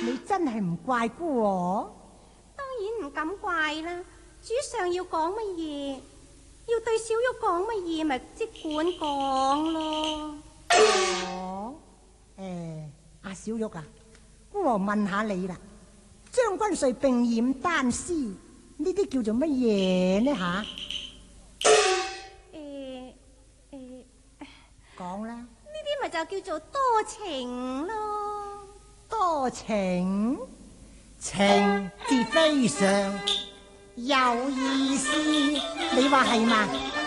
你真係唔怪姑我？ 當然唔敢怪啦。主上要講乜嘢，要對小玉講乜嘢，咪即管講咯。 哦，阿小玉啊，姑我問下你啦，將軍瑞並染單絲，呢啲叫做乜嘢呢吓？講啦。 呢啲咪就叫做多情咯。 多情，情字非常有意思，你話係嘛？